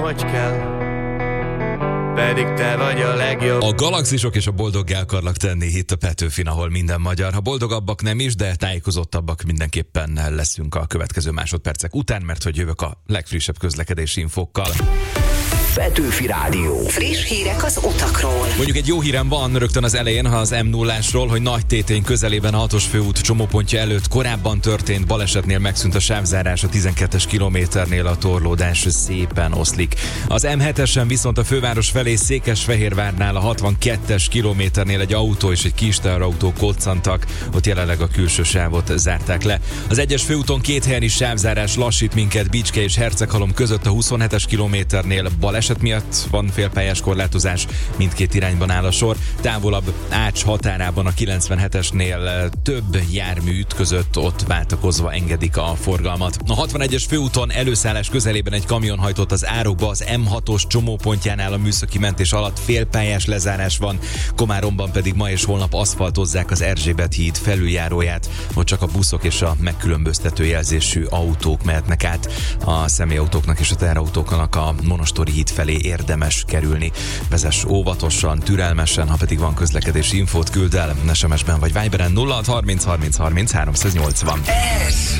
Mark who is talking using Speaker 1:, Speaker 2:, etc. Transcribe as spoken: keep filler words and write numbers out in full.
Speaker 1: hogy kell, pedig te vagy a legjobb.
Speaker 2: A galaxisok és a boldoggá akarlak tenni itt a Petőfin, ahol minden magyar. Ha boldogabbak nem is, de tájékozottabbak mindenképpen leszünk a következő másodpercek után, mert hogy jövök a legfrissebb közlekedési infókkal.
Speaker 3: Petőfi Rádió.
Speaker 4: Friss hírek az utakról.
Speaker 2: Mondjuk egy jó hírem van rögtön az elején, ha az em nullásról, hogy Nagytétény közelében a hatos főút csomópontja előtt korábban történt balesetnél megszűnt a sávzárás, a tizenkettes kilométernél a torlódás szépen oszlik. Az em hetesen viszont a főváros felé Székesfehérvárnál a hatvankettes kilométernél egy autó és egy kis teherautó koccantak, ott jelenleg a külső sávot zárták le. Az egyes főúton két helyen is sávzárás lassít minket Bicske és Herceghalom között a huszonhetes kilométernél baleset miatt van félpályás korlátozás, mindkét irányban áll a sor. Távolabb Ács határában a kilencvenhetesnél több jármű ütközött, ott váltakozva engedik a forgalmat. A hatvanegyes főúton előszállás közelében egy kamion hajtott az árokba, az em hatos csomópontjánál a műszaki mentés alatt félpályás lezárás van, Komáromban pedig ma és holnap aszfaltozzák az Erzsébet híd felüljáróját, ott csak a buszok és a megkülönböztető jelzésű autók mehetnek át. A személyautóknak és a teherautóknak a Monostori híd felé érdemes kerülni. Vezess óvatosan, türelmesen, ha pedig van közlekedési infót, küld el es em es-ben vagy Viberen nulla hat harminc harminc harminc háromszáznyolcvan.
Speaker 3: Ez